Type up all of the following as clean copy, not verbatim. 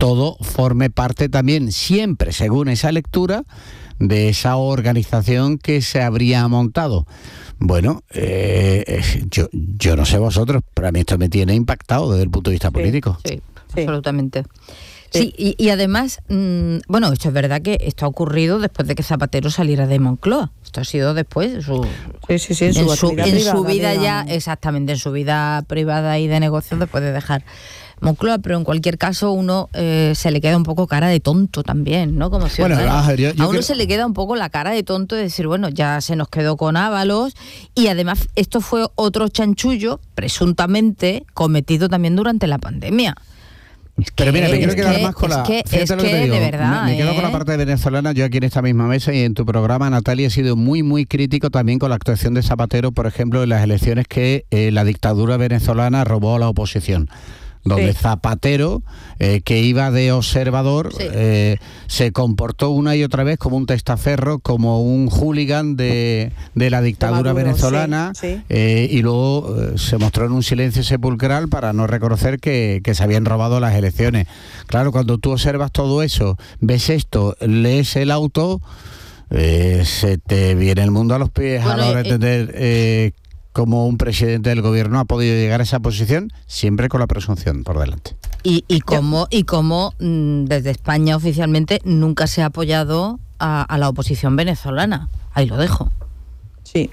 todo forme parte también, siempre según esa lectura, de esa organización que se habría montado. Bueno, yo no sé vosotros, pero a mí esto me tiene impactado desde el punto de vista político. Sí, absolutamente. Sí, y además, bueno, esto es verdad que esto ha ocurrido después de que Zapatero saliera de Moncloa. Esto ha sido después en su vida ya, exactamente, en su vida privada y de negocios después de dejar Moncloa, pero en cualquier caso uno se le queda un poco cara de tonto también, ¿no? Como si a uno se le queda un poco la cara de tonto de decir, bueno, ya se nos quedó con Ábalos, y además esto fue otro chanchullo, presuntamente, cometido también durante la pandemia. Pero mira, me quiero quedar más con la... Fíjate lo que te digo, de verdad, me quedo con la parte venezolana. Yo aquí en esta misma mesa y en tu programa, Natalia, he sido muy, muy crítico también con la actuación de Zapatero, por ejemplo, en las elecciones que la dictadura venezolana robó a la oposición. Donde Zapatero, que iba de observador, se comportó una y otra vez como un testaferro, como un hooligan de la dictadura venezolana, y luego se mostró en un silencio sepulcral para no reconocer que se habían robado las elecciones. Claro, cuando tú observas todo eso, ves esto, lees el auto, se te viene el mundo a los pies a la hora de entender cómo un presidente del gobierno ha podido llegar a esa posición, siempre con la presunción por delante. Y cómo desde España oficialmente nunca se ha apoyado a la oposición venezolana. Ahí lo dejo. Sí,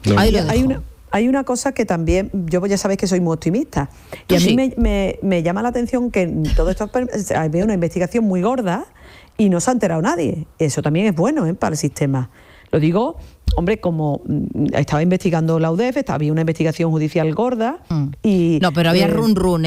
hay una cosa que también, yo ya sabéis que soy muy optimista, y a mí me llama la atención que todo esto había una investigación muy gorda y no se ha enterado nadie. Eso también es bueno para el sistema. Lo digo, hombre, como estaba investigando la UDEF, había una investigación judicial gorda y... No, pero había run,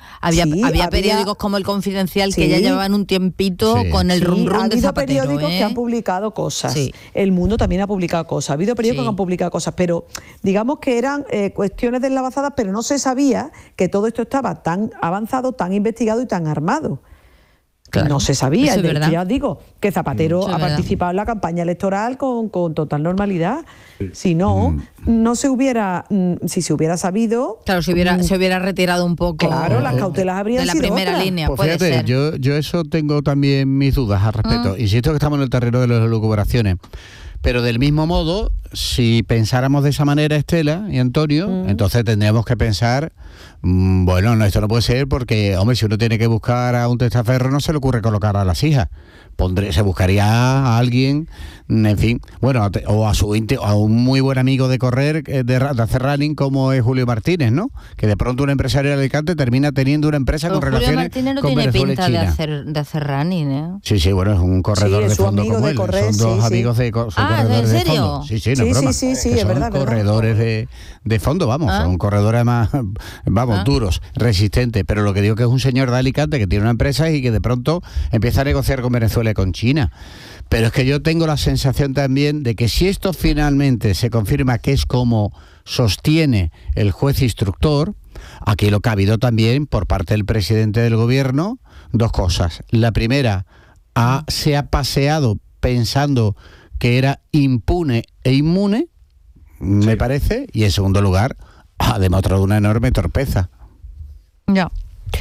Había periódicos como El Confidencial que ya llevaban un tiempito con el run de Zapatero. Ha habido periódicos que han publicado cosas. El Mundo también ha publicado cosas. Ha habido periódicos que han publicado cosas, pero digamos que eran cuestiones deslavazadas, pero no se sabía que todo esto estaba tan avanzado, tan investigado y tan armado. Claro, no se sabía, ya digo, que Zapatero ha participado en la campaña electoral con total normalidad. Si no, no se hubiera, si se hubiera sabido... Claro, se hubiera retirado un poco. Claro, las cautelas habrían sido de la primera línea, pues puede fíjate, ser. Yo eso tengo también mis dudas al respecto. Insisto que estamos en el terreno de las elucubraciones. Pero del mismo modo, si pensáramos de esa manera, Estela y Antonio, entonces tendríamos que pensar, bueno, no, esto no puede ser porque, hombre, si uno tiene que buscar a un testaferro, no se le ocurre colocar a las hijas. Se buscaría a alguien, en fin, bueno, o a un muy buen amigo de correr, de hacer running, como es Julio Martínez, ¿no? Que de pronto un empresario de Alicante termina teniendo una empresa con relaciones con Venezuela y China. Julio Martínez no tiene pinta de hacer running, ¿eh? Sí, bueno, es un corredor de fondo como él. Son dos amigos de corredores de fondo. Sí, no es broma. Sí, es verdad. Corredores de fondo, vamos, son corredores más, duros, resistentes. Pero lo que digo que es un señor de Alicante que tiene una empresa y que de pronto empieza a negociar con Venezuela y con China. Pero es que yo tengo la sensación también de que si esto finalmente se confirma que es como sostiene el juez instructor, aquí lo que ha habido también por parte del presidente del gobierno, dos cosas. La primera, se ha paseado pensando que era impune e inmune, me parece, y en segundo lugar, ha demostrado una enorme torpeza. Ya.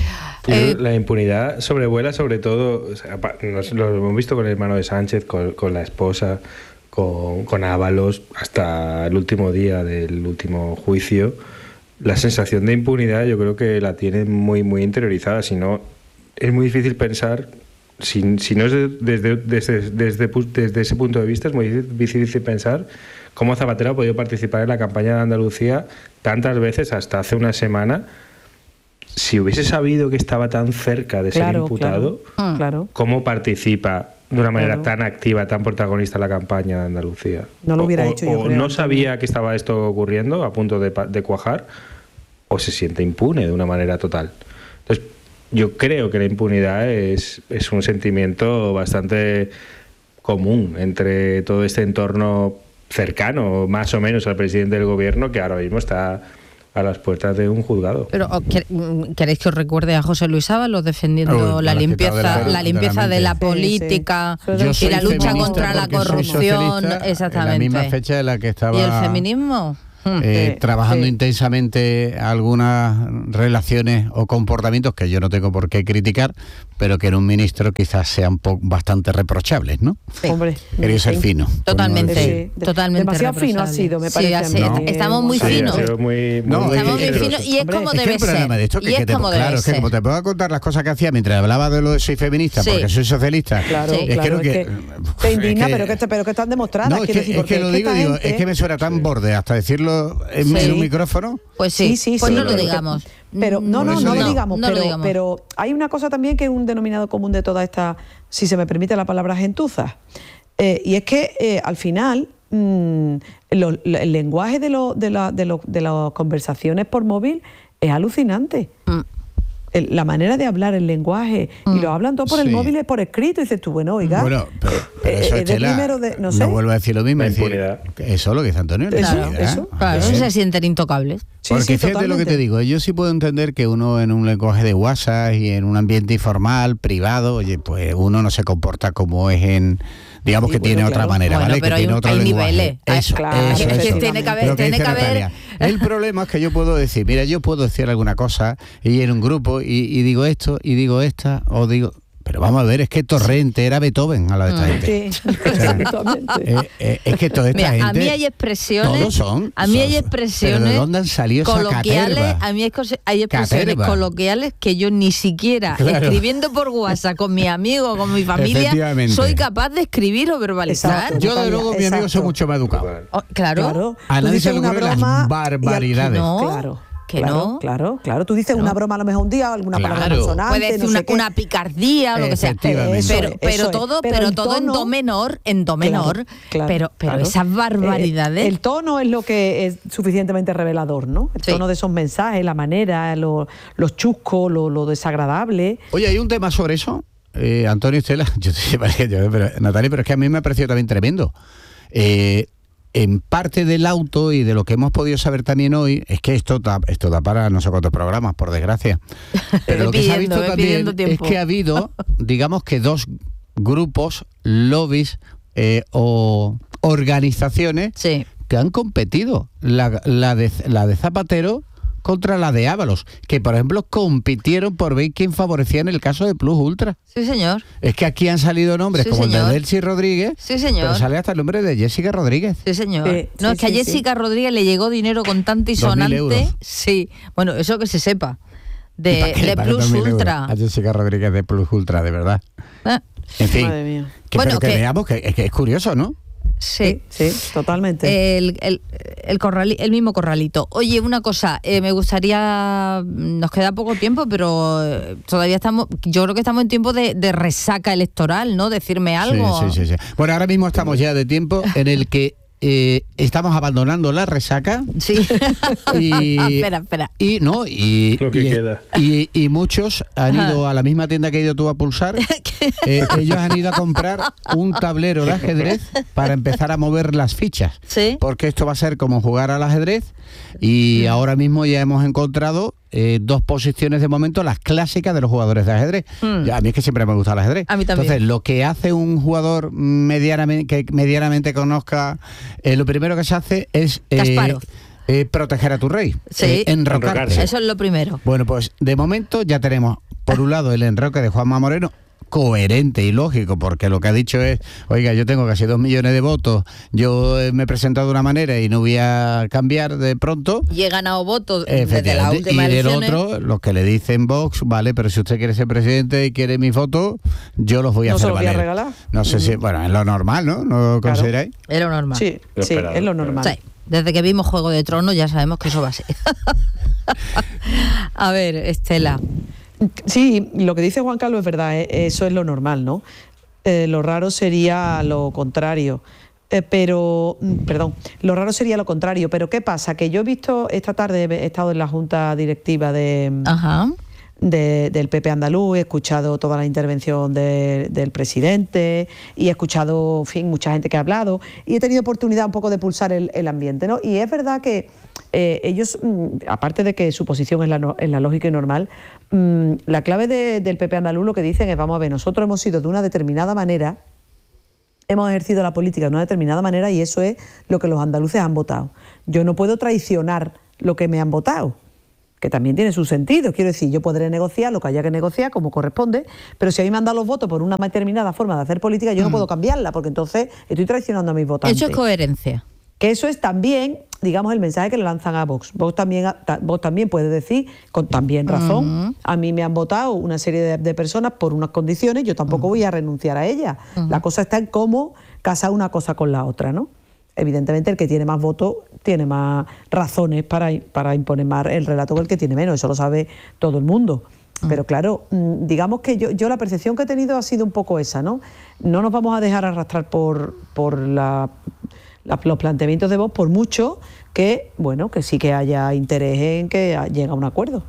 La impunidad sobrevuela sobre todo, o sea, lo hemos visto con el hermano de Sánchez, con la esposa, con Ábalos, hasta el último día del último juicio. La sensación de impunidad yo creo que la tienen muy, muy interiorizada, si no es muy difícil pensar, si no es desde ese punto de vista, es muy difícil pensar cómo Zapatero ha podido participar en la campaña de Andalucía tantas veces hasta hace una semana. Si hubiese sabido que estaba tan cerca de ser imputado, ¿cómo participa de una manera tan activa, tan protagonista en la campaña de Andalucía? No lo hubiera hecho, yo creo. ¿No sabía que estaba esto ocurriendo, a punto de cuajar? ¿O se siente impune de una manera total? Entonces, yo creo que la impunidad es un sentimiento bastante común entre todo este entorno cercano, más o menos, al presidente del gobierno, que ahora mismo está a las puertas de un juzgado. Pero ¿queréis que os recuerde a José Luis Ábalos defendiendo la limpieza de la política y la lucha contra la corrupción? Exactamente. En la misma fecha en la que estaba... ¿Y el feminismo? trabajando intensamente algunas relaciones o comportamientos que yo no tengo por qué criticar, pero que en un ministro quizás sean bastante reprochables, ¿no? Sí. Hombre, quería ser fino. Totalmente, totalmente. Demasiado fino ha sido, me parece. Sí, estamos muy finos. Estamos muy finos y es como debe ser. De esto, y es como debe ser. Es que como te puedo contar las cosas que hacía mientras hablaba de lo de soy feminista, porque soy socialista. Claro, es que te indigna, pero que están demostradas. No, es que lo digo, es que me suena tan borde hasta decirlo en un micrófono. Pues sí, pues no lo digamos. Pero no lo digamos, pero hay una cosa también que es un denominador común de toda esta, si se me permite la palabra, gentuza, y es que al final el lenguaje de las conversaciones por móvil es alucinante. La manera de hablar, el lenguaje, y lo hablan todo por el móvil, por escrito, y dices tú, bueno, oiga, pero eso es Chela, no vuelvo a decir lo mismo, eso es lo que dice Antonio. Claro, se sienten intocables. Porque fíjate lo que te digo, yo sí puedo entender que uno en un lenguaje de WhatsApp y en un ambiente informal, privado, oye, pues uno no se comporta como es en... Digamos que tiene otra manera, ¿vale? Pero que tiene otro lenguaje. Niveles. Eso. Tiene que haber. El problema es que yo puedo decir, mira, yo puedo decir alguna cosa y en un grupo y digo esto y digo esta o digo... Pero vamos a ver, es que Torrente era Beethoven a la de esta gente. Sí, exactamente. Es que toda esta gente... A mí hay expresiones... Todos son. A mí hay expresiones... ¿Pero de dónde han salido coloquiales? Esa caterva? A mí hay expresiones coloquiales que yo ni siquiera, escribiendo por WhatsApp con mis amigos, con mi familia, soy capaz de escribir o verbalizar. Exacto, yo, de luego, mis amigos son mucho más educados. Claro. A nadie se le ocurren las barbaridades. Claro. No. Claro. Tú dices una broma a lo mejor un día, alguna palabra consonante. Puede decir una picardía o lo que sea. Pero todo en do menor, Pero esas barbaridades. El tono es lo que es suficientemente revelador, ¿no? El tono de esos mensajes, la manera, los chuscos, lo desagradable. Oye, hay un tema sobre eso, Antonio y Estela. Natalia, pero es que a mí me ha parecido también tremendo. En parte del auto y de lo que hemos podido saber también hoy, es que esto da para no sé cuántos programas, por desgracia. Pero lo que se ha visto también es que ha habido, digamos que dos grupos, lobbies o organizaciones que han competido. La de Zapatero contra la de Ábalos, que por ejemplo compitieron por ver quién favorecía en el caso de Plus Ultra. Sí, señor. Es que aquí han salido nombres como el de Delcy Rodríguez, pero sale hasta el nombre de Jessica Rodríguez. Sí, señor. No, es que a Jessica Rodríguez le llegó dinero con tanto y sonante. Sí, bueno, eso que se sepa. De Plus Ultra. A Jessica Rodríguez de Plus Ultra, de verdad. En fin, madre mía. Pero que veamos que es curioso, ¿no? Sí, totalmente. El mismo corralito. Oye, una cosa, me gustaría, nos queda poco tiempo, pero todavía yo creo que estamos en tiempo de resaca electoral, ¿no? Decirme algo. Sí. Bueno, ahora mismo estamos ya de tiempo en el que estamos abandonando la resaca. Sí. Espera. Y muchos han ido a la misma tienda que has ido tú a Pulsar. Ellos han ido a comprar un tablero de ajedrez para empezar a mover las fichas. ¿Sí? Porque esto va a ser como jugar al ajedrez. Y ahora mismo ya hemos encontrado dos posiciones de momento, las clásicas de los jugadores de ajedrez. A mí es que siempre me gusta el ajedrez. A mí también. Entonces, lo que hace un jugador que medianamente conozca, lo primero que se hace es proteger a tu rey. Sí. Enrocarse. Eso es lo primero. Bueno, pues de momento ya tenemos, por un lado, el enroque de Juanma Moreno, coherente y lógico, porque lo que ha dicho es, oiga, yo tengo casi 2 millones de votos, yo me he presentado de una manera y no voy a cambiar de pronto. Y he ganado votos desde la última elección. Y del elecciones. otro, los que le dicen Vox, vale, pero si usted quiere ser presidente y quiere mi voto, yo los voy a hacer valer. ¿No se los voy a regalar? No sé si, bueno, es lo normal, ¿no? ¿No lo consideráis? Es lo normal. Sí, es lo normal. Sí. Desde que vimos Juego de Tronos ya sabemos que eso va a ser. A ver, Estela. Sí, lo que dice Juan Carlos es verdad, eso es lo normal, ¿no? Lo raro sería lo contrario. Lo raro sería lo contrario. Pero ¿qué pasa? Que yo he visto, esta tarde he estado en la junta directiva del PP andaluz, he escuchado toda la intervención del presidente y he escuchado, en fin, mucha gente que ha hablado y he tenido oportunidad un poco de pulsar el ambiente, ¿no? Y es verdad que ellos, aparte de que su posición es la lógica y normal, la clave del PP andaluz lo que dicen es, vamos a ver, nosotros hemos sido de una determinada manera hemos ejercido la política de una determinada manera y eso es lo que los andaluces han votado. Yo no puedo traicionar lo que me han votado, que también tiene su sentido. Quiero decir, yo podré negociar lo que haya que negociar como corresponde, pero si a mí me han dado los votos por una determinada forma de hacer política, yo no puedo cambiarla, porque entonces estoy traicionando a mis votantes. Eso es coherencia. Que eso es también, digamos, el mensaje que le lanzan a Vox. Vox también puede decir, con también razón, a mí me han votado una serie de personas por unas condiciones, yo tampoco voy a renunciar a ellas. La cosa está en cómo casar una cosa con la otra, ¿no? Evidentemente el que tiene más votos tiene más razones para imponer más el relato que el que tiene menos, eso lo sabe todo el mundo. Pero claro, digamos que yo la percepción que he tenido ha sido un poco esa, ¿no? No nos vamos a dejar arrastrar por los planteamientos de Vox, por mucho que, bueno, que sí que haya interés en que llegue a un acuerdo.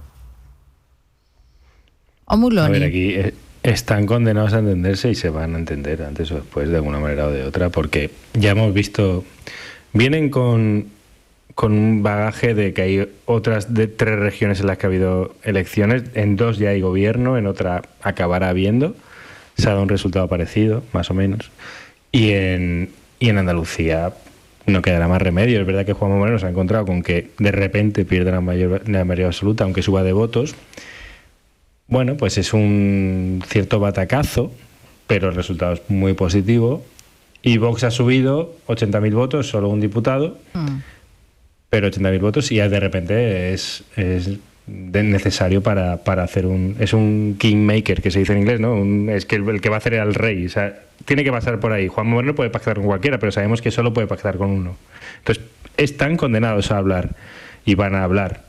A ver, aquí están condenados a entenderse y se van a entender antes o después de alguna manera o de otra, porque ya hemos visto, vienen con un bagaje de que hay otras de 3 regiones en las que ha habido elecciones, en 2 ya hay gobierno, en otra acabará habiendo, se ha dado un resultado parecido, más o menos, y en Andalucía no quedará más remedio. Es verdad que Juanma Moreno se ha encontrado con que de repente pierde la mayoría absoluta, aunque suba de votos. Bueno, pues es un cierto batacazo, pero el resultado es muy positivo. Y Vox ha subido 80.000 votos, solo un diputado, pero 80.000 votos y ya de repente es necesario para hacer es un kingmaker, que se dice en inglés, ¿no? Es que el que va a hacer al rey, o sea, tiene que pasar por ahí. Juan Moreno puede pactar con cualquiera, pero sabemos que solo puede pactar con uno. Entonces, están condenados a hablar y van a hablar.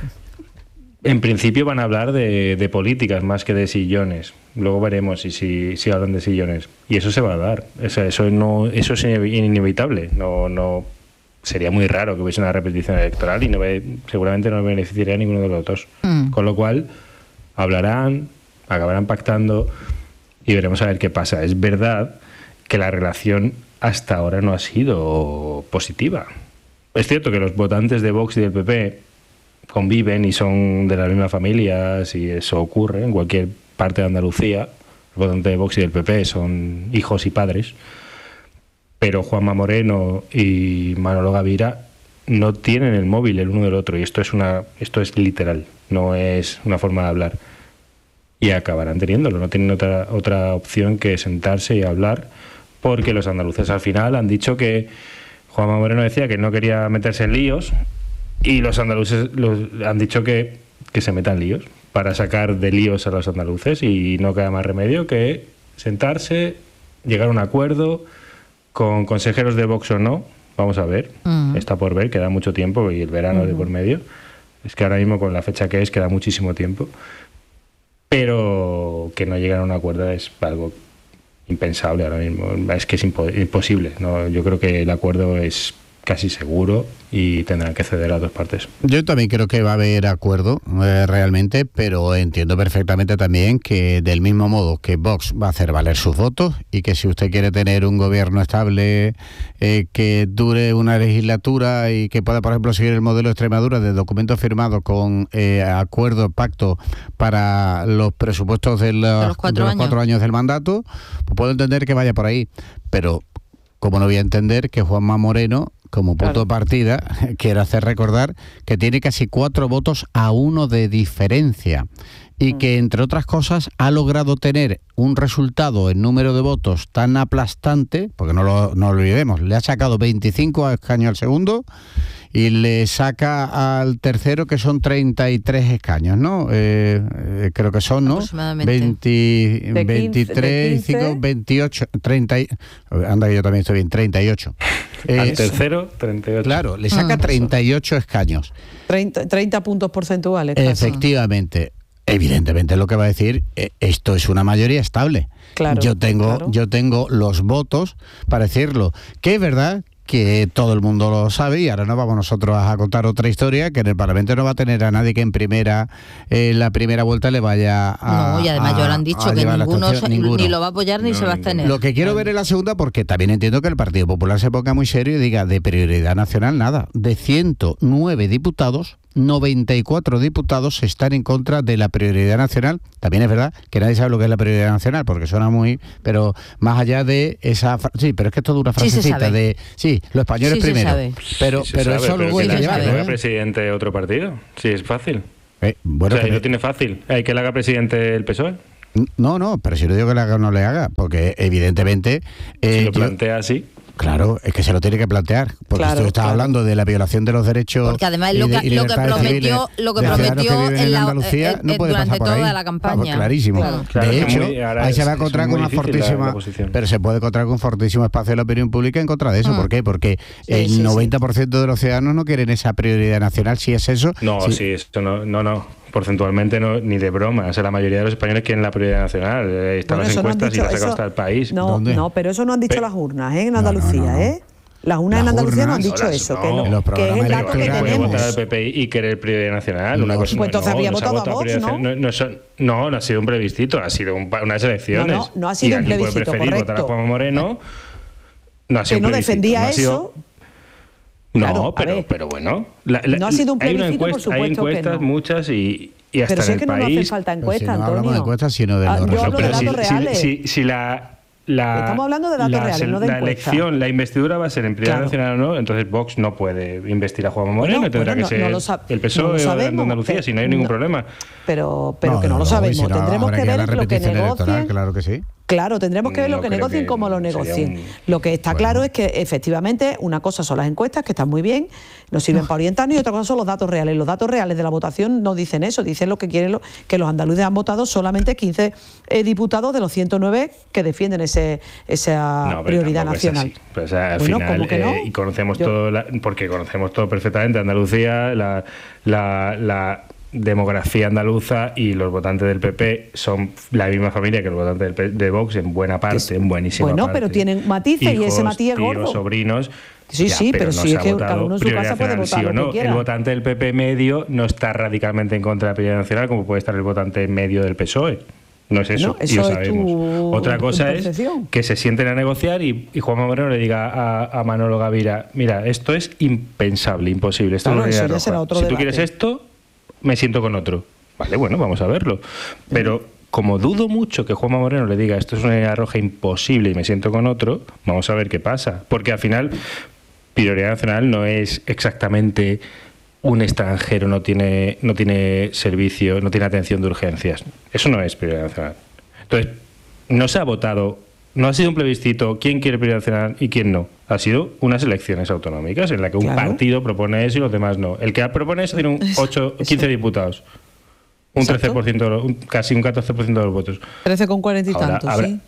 En principio van a hablar de políticas más que de sillones. Luego veremos si hablan de sillones. Y eso se va a dar. O sea, eso es inevitable. No sería muy raro que hubiese una repetición electoral y seguramente no beneficiaría a ninguno de los dos. Con lo cual, hablarán, acabarán pactando y veremos a ver qué pasa. Es verdad que la relación hasta ahora no ha sido positiva. Es cierto que los votantes de Vox y del PP conviven y son de la misma familia, si eso ocurre en cualquier parte de Andalucía. Los votantes de Vox y del PP son hijos y padres. Pero Juanma Moreno y Manolo Gavira no tienen el móvil el uno del otro, y esto es literal, no es una forma de hablar. Y acabarán teniéndolo, no tienen otra opción que sentarse y hablar, porque los andaluces al final han dicho que Juanma Moreno decía que no quería meterse en líos, y los andaluces han dicho que se metan líos para sacar de líos a los andaluces, y no queda más remedio que sentarse, llegar a un acuerdo con consejeros de Vox o no. Vamos a ver, está por ver, queda mucho tiempo y el verano de por medio. Es que ahora mismo con la fecha que es queda muchísimo tiempo, pero que no lleguen a un acuerdo es algo impensable ahora mismo, es que es imposible, ¿no? Yo creo que el acuerdo es casi seguro y tendrán que ceder a 2 partes. Yo también creo que va a haber acuerdo realmente, pero entiendo perfectamente también que del mismo modo que Vox va a hacer valer sus votos y que si usted quiere tener un gobierno estable que dure una legislatura y que pueda, por ejemplo, seguir el modelo de Extremadura de documento firmado con acuerdo, pacto para los presupuestos de los 4 años del mandato, pues puedo entender que vaya por ahí, pero como no voy a entender que Juanma Moreno, como punto de partida, quiero hacer recordar que tiene casi 4 votos a 1 de diferencia y que, entre otras cosas, ha logrado tener un resultado en número de votos tan aplastante, porque no lo olvidemos, le ha sacado 25 escaños al segundo y le saca al tercero, que son 33 escaños, ¿no? Creo que son, ¿no? Aproximadamente. 23, 28, 30... Anda, yo también estoy bien, 38. Al tercero, 38. Claro, le saca 38 escaños. 30 puntos porcentuales. Efectivamente. Evidentemente lo que va a decir, esto es una mayoría estable. Claro, yo tengo los votos para decirlo. Que es verdad que todo el mundo lo sabe, y ahora no vamos nosotros a contar otra historia, que en el Parlamento no va a tener a nadie que en la primera vuelta le vaya a... No, y además ya lo han dicho, que ninguno ni lo va a apoyar ni se va a abstener. Lo que quiero ver es la segunda, porque también entiendo que el Partido Popular se ponga muy serio y diga, de prioridad nacional nada. De 109 diputados, 94 diputados están en contra de la prioridad nacional. También es verdad que nadie sabe lo que es la prioridad nacional, porque suena muy... Pero más allá de esa... Sí, pero es que es toda una frasecita de... Sí, los españoles primero. Pero eso luego hay que llevar. ¿Que haga presidente de otro partido? Sí, es fácil. Bueno, o sea, lo tiene fácil. Hay que le haga presidente el PSOE. No, pero si no digo que le haga o no le haga, porque evidentemente... si lo plantea así... Claro, es que se lo tiene que plantear, porque tú estás hablando de la violación de los derechos. Porque además lo que prometió en Andalucía no puede durante toda la campaña. Clarísimo. Claro, de hecho, ahí se va a encontrar con una fortísima, pero se puede encontrar con un fortísimo espacio de la opinión pública en contra de eso. ¿Por qué? Porque el 90% de los ciudadanos no quieren esa prioridad nacional. Si es eso. No, eso no. Porcentualmente no, ni de broma. O sea, la mayoría de los españoles quieren la prioridad nacional. Están las encuestas y las ha sacado hasta el país. No, pero eso no han dicho las urnas, en Andalucía, Las urnas en Andalucía no han dicho eso, que es el dato que tenemos. Votar al PP y querer prioridad nacional. Una cosa, pues entonces había votado a Vox, ¿no? No ha sido un plebiscito, ha sido unas elecciones. No ha sido un plebiscito, correcto. Votar a Juanma Moreno. No ha sido que no defendía eso. No, pero bueno. No ha sido un plebiscito, por supuesto. Hay encuestas, que no. Muchas y hasta pero en el que país. No hace falta encuestas, Antonio. No Antonio. hablamos de encuestas, sino de los resultados. Yo hablo de datos reales. Estamos hablando de datos reales, no de la encuestas. Elección, la investidura va a ser en prioridad nacional o no, entonces Vox no puede investir a Juanma Moreno, tendrá que ser el PSOE o de Andalucía, si no hay ningún problema. Pero que no lo sabemos. Tendremos que ver lo que negocien. Claro que sí. Claro, tendremos que ver lo que negocien, cómo lo negocien. Lo que está claro es que efectivamente una cosa son las encuestas, que están muy bien, nos sirven para orientarnos, y otra cosa son los datos reales. Los datos reales de la votación no dicen eso, dicen lo que quieren, que los andaluces han votado solamente 15 diputados de los 109 que defienden esa prioridad nacional. Pues, al final, y conocemos porque conocemos todo perfectamente. Andalucía, la demografía andaluza y los votantes del PP son la misma familia que los votantes de Vox en buena parte, en buenísima parte. Bueno, pero tienen matices, y ese matiz es gordo. Sobrinos. Sí, pero sí es que cada uno en su casa puede votar lo que quiera. El votante del PP medio no está radicalmente en contra de la prioridad nacional, como puede estar el votante medio del PSOE. No es eso, y lo sabemos. Otra cosa es que se sienten a negociar y Juanma Moreno le diga a Manolo Gavira: mira, esto es impensable, imposible, esto es una línea roja. Si tú quieres esto, me siento con otro. Vale, bueno, vamos a verlo. Pero como dudo mucho que Juanma Moreno le diga esto es una línea roja imposible y me siento con otro, vamos a ver qué pasa. Porque al final, prioridad nacional no es exactamente un extranjero, no tiene servicio, no tiene atención de urgencias. Eso no es prioridad nacional. Entonces, no se ha votado, no ha sido un plebiscito quién quiere prioridad nacional y quién no. Ha sido unas elecciones autonómicas en las que un partido propone eso y los demás no. El que propone eso tiene 15 diputados. Un 13%, casi un 14% de los votos. 13,40 y tantos, sí.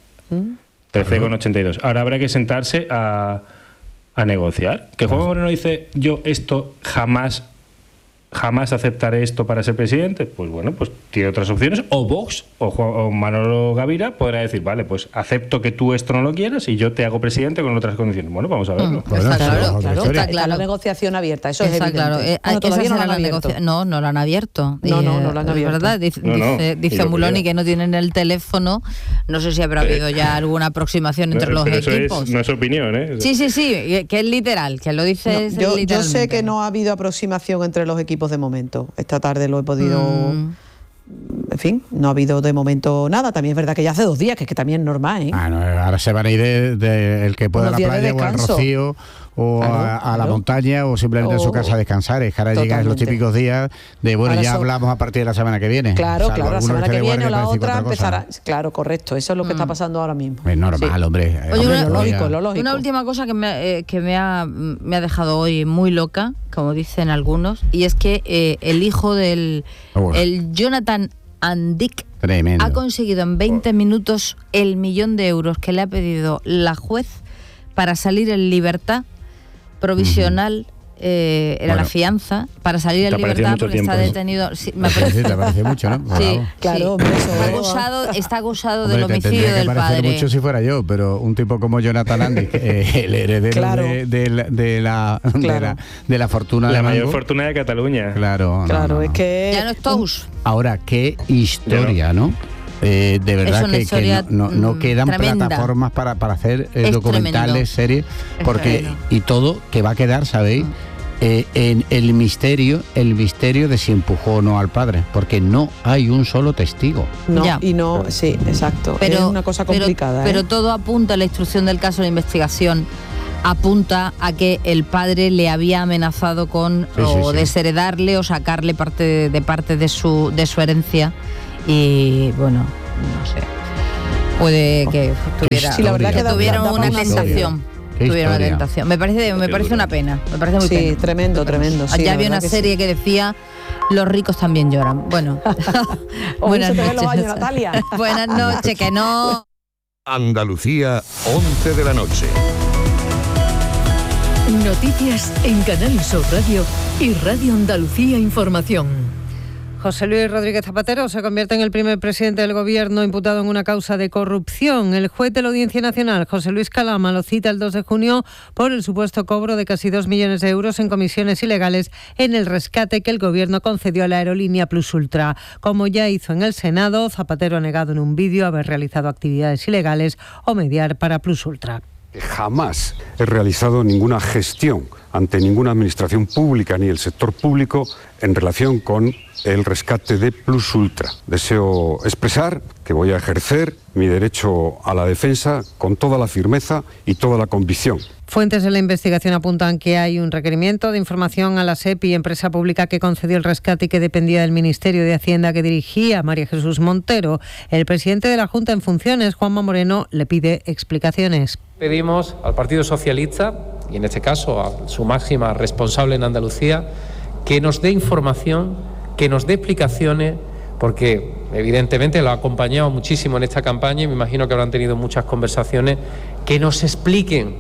13,82. Ahora habrá que sentarse a negociar. Que Juanma Moreno dice: yo esto jamás aceptaré esto para ser presidente, pues bueno, pues tiene otras opciones, o Vox o Manolo Gavira podrá decir: vale, pues acepto que tú esto no lo quieras y yo te hago presidente con otras condiciones. Bueno, vamos a verlo. Está claro. La negociación abierta, eso está es evidente. Claro. Todavía no lo han abierto. No lo han abierto. No lo han abierto. ¿Verdad? Dice Muloni que no tienen el teléfono. No sé si habrá habido ya alguna aproximación entre los equipos. No es opinión, ¿eh? Sí, que es literal, que lo dices literalmente. Yo sé que no ha hado aproximación entre los equipos de momento. Esta tarde lo he podido... En fin, no ha habido de momento nada. También es verdad que ya hace 2 días, que también es normal, ¿eh? Ahora se van a ir de el que pueda a la playa o al Rocío o a la montaña o simplemente en su casa a descansar. Es que ahora llegan los típicos días de, bueno, ahora ya hablamos a partir de la semana que viene. Claro, la semana que viene o la otra empezará. Claro, correcto, eso es lo que está pasando ahora mismo. Es normal, hombre. Oye, lo lógico. Una última cosa que me ha dejado hoy muy loca, como dicen algunos, y es que el hijo del el Jonathan Andic ha conseguido en 20 minutos el 1.000.000 de euros que le ha pedido la juez para salir en libertad provisional. Era la fianza para salir en libertad porque está detenido. Sí, me parece. Te parece mucho, ¿no? Sí, claro. Está acusado del homicidio del padre. Mucho si fuera yo, pero un tipo como Jonathan Andic, el heredero de la fortuna, la mayor fortuna de Cataluña. Claro, es que ya no es Tous. Ahora, qué historia, ¿no? De verdad que no quedan tremenda. Plataformas para hacer documentales, series, porque y todo que va a quedar, ¿sabéis? en el misterio de si empujó o no al padre, porque no hay un solo testigo. No, ya. Y no, sí, exacto. Pero, es una cosa complicada. Pero todo apunta a la instrucción del caso de investigación. Apunta a que el padre le había amenazado con desheredarle o sacarle parte de su herencia, y bueno, no sé, puede que tuviera una tentación. Tuviera una tentación. Me parece una pena. Me parece muy pena. Tremendo. Sí, ya había una serie que decía: los ricos también lloran. Bueno. Buenas noches, Natalia. Buenas noches, que no. Andalucía, 11 de la noche. Noticias en Canal Sur Radio y Radio Andalucía Información. José Luis Rodríguez Zapatero se convierte en el primer presidente del Gobierno imputado en una causa de corrupción. El juez de la Audiencia Nacional, José Luis Calama, lo cita el 2 de junio por el supuesto cobro de casi 2 millones de euros en comisiones ilegales en el rescate que el Gobierno concedió a la aerolínea Plus Ultra. Como ya hizo en el Senado, Zapatero ha negado en un vídeo haber realizado actividades ilegales o mediar para Plus Ultra. Jamás he realizado ninguna gestión ante ninguna administración pública ni el sector público en relación con el rescate de Plus Ultra. Deseo expresar que voy a ejercer mi derecho a la defensa con toda la firmeza y toda la convicción. Fuentes de la investigación apuntan que hay un requerimiento de información a la SEPI, empresa pública que concedió el rescate y que dependía del Ministerio de Hacienda que dirigía María Jesús Montero. El presidente de la Junta en funciones, Juanma Moreno, le pide explicaciones. Pedimos al Partido Socialista, y en este caso a su máxima responsable en Andalucía, que nos dé información, que nos dé explicaciones, porque evidentemente lo ha acompañado muchísimo en esta campaña y me imagino que habrán tenido muchas conversaciones, que nos expliquen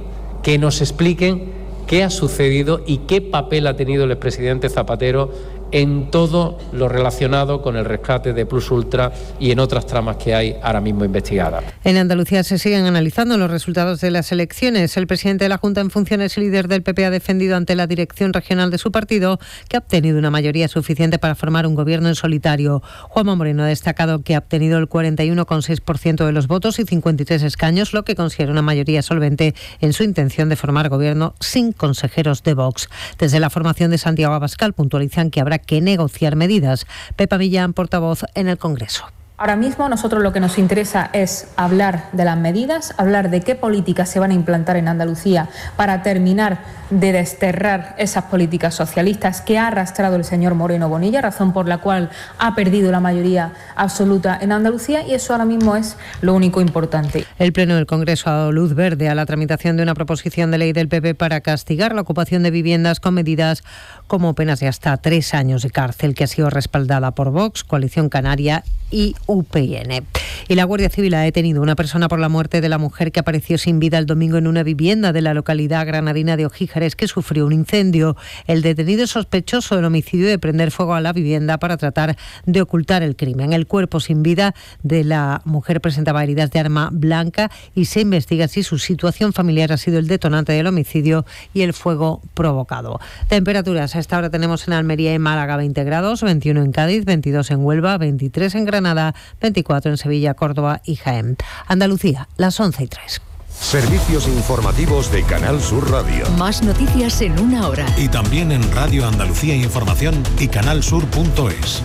qué ha sucedido y qué papel ha tenido el expresidente Zapatero en todo lo relacionado con el rescate de Plus Ultra y en otras tramas que hay ahora mismo investigadas. En Andalucía se siguen analizando los resultados de las elecciones. El presidente de la Junta en funciones y líder del PP ha defendido ante la dirección regional de su partido que ha obtenido una mayoría suficiente para formar un gobierno en solitario. Juanma Moreno ha destacado que ha obtenido el 41,6% de los votos y 53 escaños, lo que considera una mayoría solvente en su intención de formar gobierno sin consejeros de Vox. Desde la formación de Santiago Abascal puntualizan que habrá que negociar medidas. Pepa Millán, portavoz en el Congreso. Ahora mismo a nosotros lo que nos interesa es hablar de las medidas, hablar de qué políticas se van a implantar en Andalucía para terminar de desterrar esas políticas socialistas que ha arrastrado el señor Moreno Bonilla, razón por la cual ha perdido la mayoría absoluta en Andalucía, y eso ahora mismo es lo único importante. El Pleno del Congreso ha dado luz verde a la tramitación de una proposición de ley del PP para castigar la ocupación de viviendas con medidas como penas de hasta 3 años de cárcel, que ha sido respaldada por Vox, Coalición Canaria y UPN. Y la Guardia Civil ha detenido a una persona por la muerte de la mujer que apareció sin vida el domingo en una vivienda de la localidad granadina de Ojíjares, que sufrió un incendio. El detenido es sospechoso del homicidio de prender fuego a la vivienda para tratar de ocultar el crimen. El cuerpo sin vida de la mujer presentaba heridas de arma blanca y se investiga si su situación familiar ha sido el detonante del homicidio y el fuego provocado. Temperaturas: a esta hora tenemos en Almería y Málaga 20 grados, 21 en Cádiz, 22 en Huelva, 23 en Granada, 24 en Sevilla, Córdoba y Jaén. Andalucía, las 11:03. Servicios informativos de Canal Sur Radio. Más noticias en una hora. Y también en Radio Andalucía Información y canalsur.es.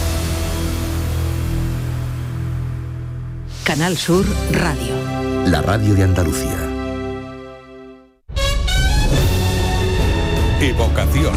Canal Sur Radio. La radio de Andalucía. Evocación.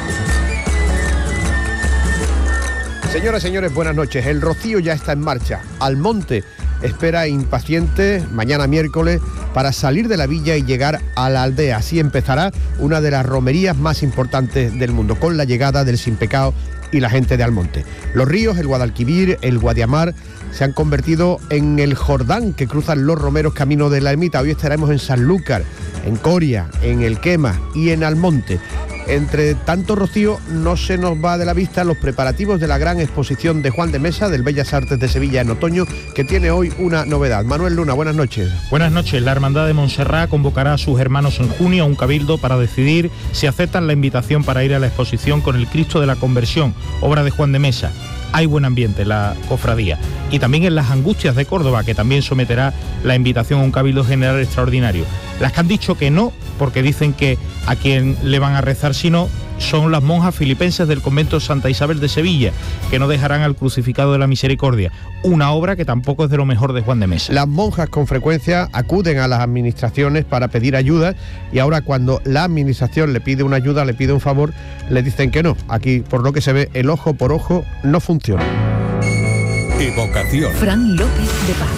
Señoras y señores, buenas noches. El rocío ya está en marcha. Almonte espera impaciente mañana miércoles para salir de la villa y llegar a la aldea. Así empezará una de las romerías más importantes del mundo, con la llegada del Sin Pecado y la gente de Almonte. Los ríos, el Guadalquivir, el Guadiamar, se han convertido en el Jordán que cruzan los romeros camino de la ermita. Hoy estaremos en Sanlúcar, en Coria, en El Quema y en Almonte. Entre tanto rocío, no se nos va de la vista los preparativos de la gran exposición de Juan de Mesa del Bellas Artes de Sevilla en otoño, que tiene hoy una novedad. Manuel Luna, buenas noches. Buenas noches. La Hermandad de Montserrat convocará a sus hermanos en junio a un cabildo para decidir si aceptan la invitación para ir a la exposición con el Cristo de la Conversión, obra de Juan de Mesa. Hay buen ambiente en la cofradía. Y también en las Angustias de Córdoba, que también someterá la invitación a un cabildo general extraordinario. Las que han dicho que no, porque dicen que a quien le van a rezar si no, son las monjas filipenses del convento Santa Isabel de Sevilla, que no dejarán al crucificado de la Misericordia, una obra que tampoco es de lo mejor de Juan de Mesa. Las monjas con frecuencia acuden a las administraciones para pedir ayuda y ahora cuando la administración le pide una ayuda, le pide un favor, le dicen que no. Aquí, por lo que se ve, el ojo por ojo no funciona. Evocación. Fran López de Paz.